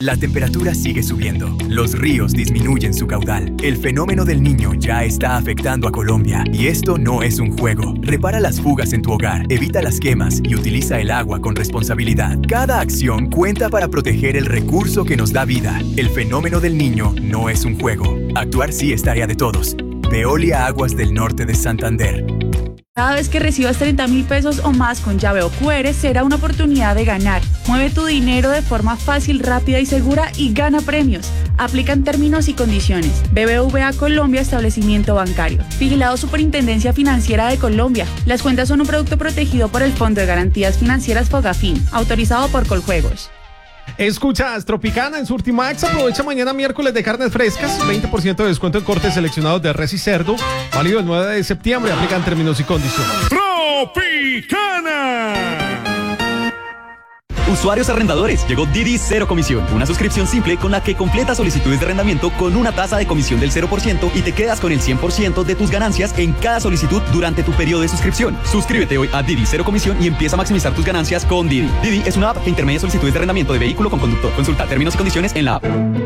La temperatura sigue subiendo, los ríos disminuyen su caudal, el fenómeno del Niño ya está afectando a Colombia y esto no es un juego. Repara las fugas en tu hogar, evita las quemas y utiliza el agua con responsabilidad. Cada acción cuenta para proteger el recurso que nos da vida. El fenómeno del Niño no es un juego. Actuar sí es tarea de todos. Veolia Aguas del Norte de Santander. Cada vez que recibas 30,000 pesos o más con llave o QR será una oportunidad de ganar. Mueve tu dinero de forma fácil, rápida y segura y gana premios. Aplican términos y condiciones. BBVA Colombia, establecimiento bancario. Vigilado Superintendencia Financiera de Colombia. Las cuentas son un producto protegido por el Fondo de Garantías Financieras Fogafín, autorizado por Coljuegos. Escuchas Tropicana en Surtimax. Aprovecha mañana miércoles de carnes frescas. 20% de descuento en cortes seleccionados de res y cerdo. Válido el 9 de septiembre. Aplican términos y condiciones. Tropicana. Usuarios arrendadores, llegó Didi Cero Comisión, una suscripción simple con la que completas solicitudes de arrendamiento con una tasa de comisión del 0% y te quedas con el 100% de tus ganancias en cada solicitud durante tu periodo de suscripción. Suscríbete hoy a Didi Cero Comisión y empieza a maximizar tus ganancias con Didi. Didi es una app que intermedia solicitudes de arrendamiento de vehículo con conductor. Consulta términos y condiciones en la app.